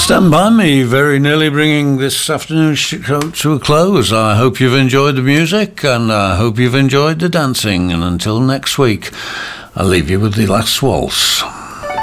Stand by me, very nearly bringing this afternoon's show to a close. I hope you've enjoyed the music and I hope you've enjoyed the dancing. And until next week, I'll leave you with the last waltz.